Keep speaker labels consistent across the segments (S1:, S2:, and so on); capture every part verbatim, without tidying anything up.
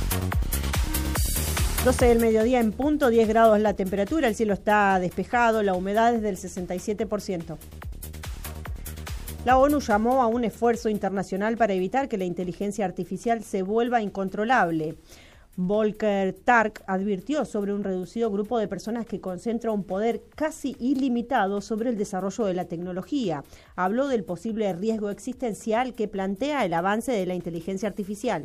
S1: doce del mediodía en punto, diez grados la temperatura, el cielo está despejado, la humedad es del sesenta y siete por ciento. La ONU llamó a un esfuerzo internacional para evitar que la inteligencia artificial se vuelva incontrolable. Volker Turk advirtió sobre un reducido grupo de personas que concentra un poder casi ilimitado sobre el desarrollo de la tecnología. Habló del posible riesgo existencial que plantea el avance de la inteligencia artificial.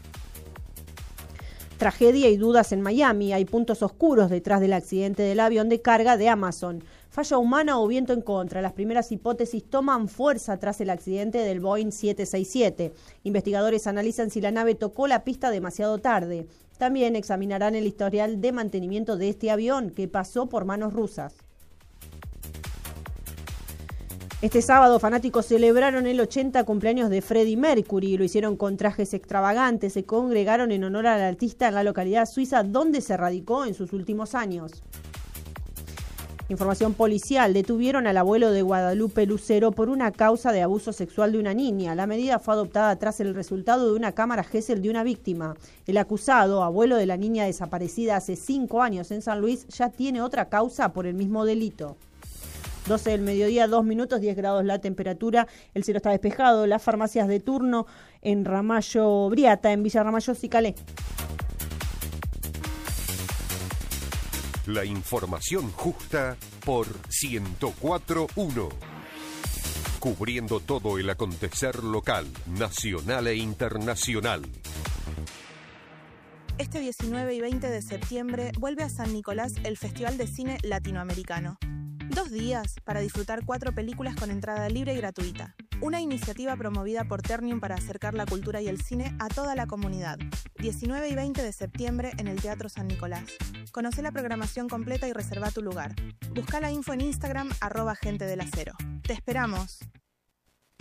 S1: Tragedia y dudas en Miami. Hay puntos oscuros detrás del accidente del avión de carga de Amazon. Falla humana o viento en contra. Las primeras hipótesis toman fuerza tras el accidente del Boeing siete sesenta y siete. Investigadores analizan si la nave tocó la pista demasiado tarde. También examinarán el historial de mantenimiento de este avión que pasó por manos rusas. Este sábado, fanáticos celebraron el ochenta cumpleaños de Freddie Mercury. Lo hicieron con trajes extravagantes. Se congregaron en honor al artista en la localidad suiza donde se radicó en sus últimos años. Información policial. Detuvieron al abuelo de Guadalupe Lucero por una causa de abuso sexual de una niña. La medida fue adoptada tras el resultado de una cámara Gesell de una víctima. El acusado, abuelo de la niña desaparecida hace cinco años en San Luis, ya tiene otra causa por el mismo delito. doce del mediodía, dos minutos, diez grados la temperatura, el cielo está despejado, las farmacias de turno en Ramallo Briata, en Villa Ramallo Cicalé.
S2: La información justa por ciento cuatro punto uno. Cubriendo todo el acontecer local, nacional e internacional.
S3: Este diecinueve y veinte de septiembre vuelve a San Nicolás el Festival de Cine Latinoamericano. Dos días para disfrutar cuatro películas con entrada libre y gratuita. Una iniciativa promovida por Ternium para acercar la cultura y el cine a toda la comunidad. diecinueve y veinte de septiembre en el Teatro San Nicolás. Conoce la programación completa y reserva tu lugar. Busca la info en Instagram, arroba gente del acero. ¡Te esperamos!